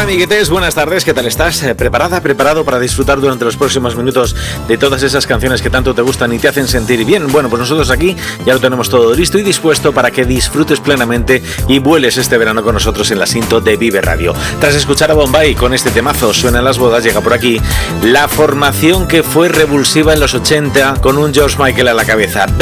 amiguetes, buenas tardes, ¿qué tal estás? ¿Preparado para disfrutar durante los próximos minutos de todas esas canciones que tanto te gustan y te hacen sentir bien? Bueno, pues nosotros aquí ya lo tenemos todo listo y dispuesto para que disfrutes plenamente y vueles este verano con nosotros en la Sinto de Vive Radio. Tras escuchar a Bombay con este temazo, Suenan las bodas, llega por aquí la formación que fue revulsiva en los 80 con un George Michael a la cabeza.